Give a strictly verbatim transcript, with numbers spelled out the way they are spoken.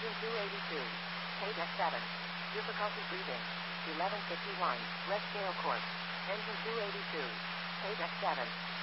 Engine two eighty-two. Page F seven. Difficulty breathing. eleven fifty-one. Rest scale course. Engine two eighty-two. Page F seven.